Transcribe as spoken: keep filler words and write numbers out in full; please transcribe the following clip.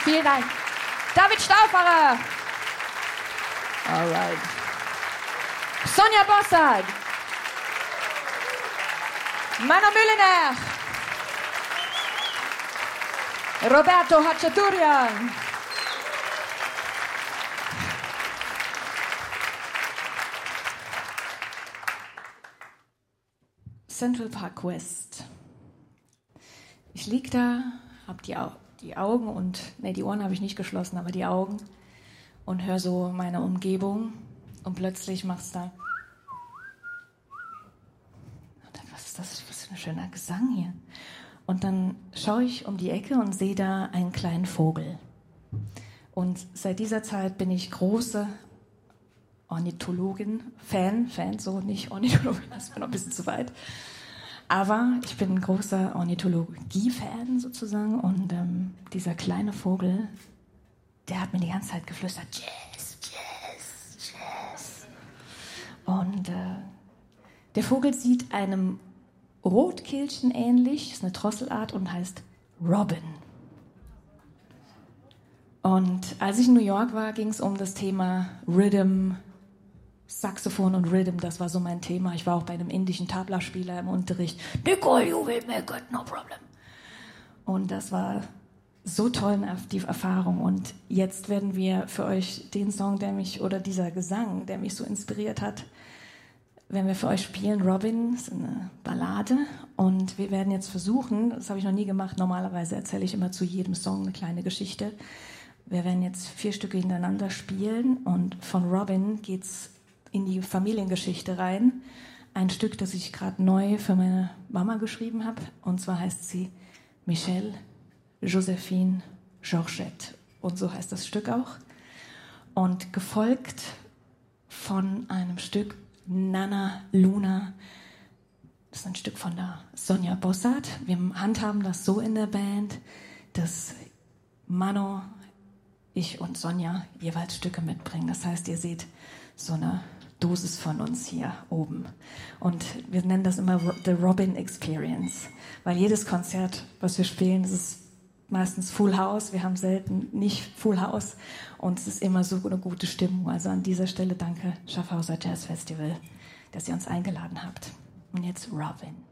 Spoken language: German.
Vielen Dank. David Stauffacher. Alright. Sonja Bossard. Mano Mühlener. Roberto Hachaturian. Central Park West. Ich lieg da, hab die, Au- die Augen und, ne, die Ohren habe ich nicht geschlossen, aber die Augen und höre so meine Umgebung und plötzlich macht's da. Und dann, was ist das? Was für ein schöner Gesang hier. Und dann schaue ich um die Ecke und sehe da einen kleinen Vogel. Und seit dieser Zeit bin ich große Ornithologin, Fan, Fan, so nicht Ornithologin, das war noch ein bisschen zu weit. Aber ich bin ein großer Ornithologie-Fan sozusagen und ähm, dieser kleine Vogel, der hat mir die ganze Zeit geflüstert, Jazz, Jazz, Jazz. Und äh, der Vogel sieht einem Rotkehlchen ähnlich, ist eine Drosselart und heißt Robin. Und als ich in New York war, ging es um das Thema Rhythm, Saxophon und Rhythm, das war so mein Thema. Ich war auch bei einem indischen Tabla-Spieler im Unterricht. Nicole, you will make it, no problem. Und das war so toll, die Erfahrung. Und jetzt werden wir für euch den Song, der mich, oder dieser Gesang, der mich so inspiriert hat, werden wir für euch spielen. Robin ist eine Ballade. Und wir werden jetzt versuchen, das habe ich noch nie gemacht, normalerweise erzähle ich immer zu jedem Song eine kleine Geschichte. Wir werden jetzt vier Stücke hintereinander spielen und von Robin geht's in die Familiengeschichte rein. Ein Stück, das ich gerade neu für meine Mama geschrieben habe. Und zwar heißt sie Michelle Josephine Georgette. Und so heißt das Stück auch. Und gefolgt von einem Stück Nana Luna. Das ist ein Stück von der Sonja Bossard. Wir handhaben das so in der Band, dass Mano, ich und Sonja jeweils Stücke mitbringen. Das heißt, ihr seht so eine Dosis von uns hier oben. Und wir nennen das immer The Robin Experience, weil jedes Konzert, was wir spielen, das ist meistens Full House. Wir haben selten nicht Full House und es ist immer so eine gute Stimmung. Also an dieser Stelle danke Schaffhauser Jazz Festival, dass ihr uns eingeladen habt. Und jetzt Robin.